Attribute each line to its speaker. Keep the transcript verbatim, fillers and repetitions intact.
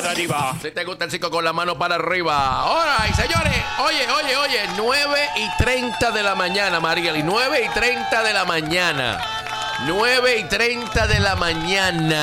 Speaker 1: Arriba.
Speaker 2: Si te gusta el circo, con la mano para arriba. Alright, señores. Oye, oye, oye. nueve y treinta de la mañana, Marieli. nueve y treinta de la mañana. nueve y treinta de la mañana.